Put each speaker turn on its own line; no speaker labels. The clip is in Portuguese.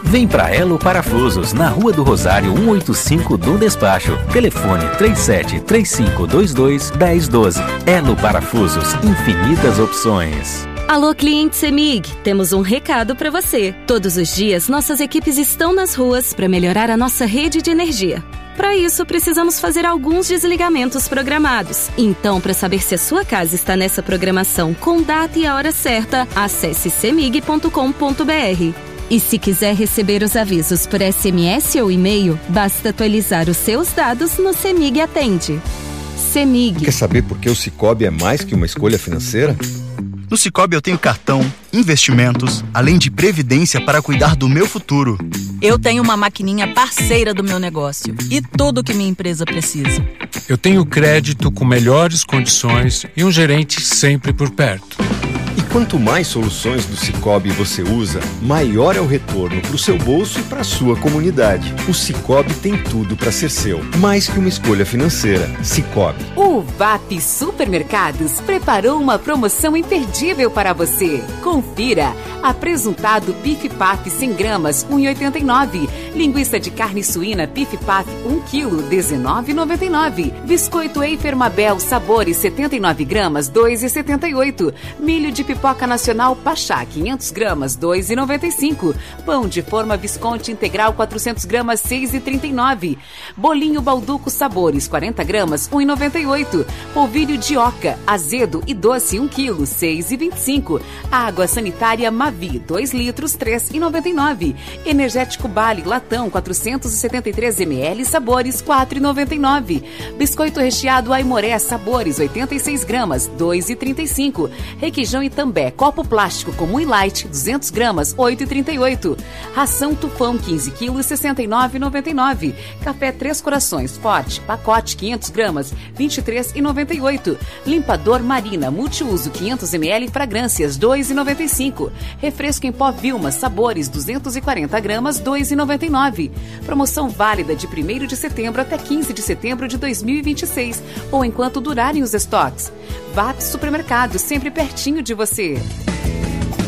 Vem pra Elo Parafusos, na Rua do Rosário 185 do Despacho. Telefone 3735221012. Elo Parafusos, infinitas opções.
Alô, cliente CEMIG, temos um recado para você. Todos os dias, nossas equipes estão nas ruas para melhorar a nossa rede de energia. Para isso, precisamos fazer alguns desligamentos programados. Então, para saber se a sua casa está nessa programação com data e a hora certa, acesse cemig.com.br. E se quiser receber os avisos por SMS ou e-mail, basta atualizar os seus dados no CEMIG Atende. CEMIG.
Quer saber por que o Sicoob é mais que uma escolha financeira?
No Sicoob eu tenho cartão, investimentos, além de previdência para cuidar do meu futuro.
Eu tenho uma maquininha parceira do meu negócio e tudo que minha empresa precisa.
Eu tenho crédito com melhores condições e um gerente sempre por perto.
E quanto mais soluções do Sicoob você usa, maior é o retorno para o seu bolso e para a sua comunidade. O Sicoob tem tudo para ser seu, mais que uma escolha financeira. Sicoob.
O VAP Supermercados preparou uma promoção imperdível para você. Confira. Apresuntado Pif Paf 100 gramas, 1,89. Linguiça de carne suína Pif Paf 1 kg, 19,99. Biscoito Eifer Mabel Sabores 79 gramas, 2,78. Milho de pipoca nacional Pachá 500 gramas, 2,95. Pão de forma Visconti integral 400 gramas, 6,39. Bolinho Balduco Sabores 40 gramas, 1,98. Polvilho de oca azedo e doce 1 kg, 6,25. Água sanitária Mavi 2 litros, 3,99. Energético Bali latão 473 ml sabores, 4,99. Biscoito recheado Aimoré Sabores 86 gramas, 2,35. Requeijão Itambé copo plástico comum e light 200 gramas, 8,38. Ração Tufão 15 kg, 69,99. Café Três Corações Forte pacote 500 gramas, 23,98. Limpador Marina multiuso 500 ml fragrâncias, 2,95. Refresco em pó Vilma Sabores 240 gramas, 2,99. Promoção válida de 1º de setembro até 15 de setembro de 2026 ou enquanto durarem os estoques. VAP Supermercado, sempre pertinho de você.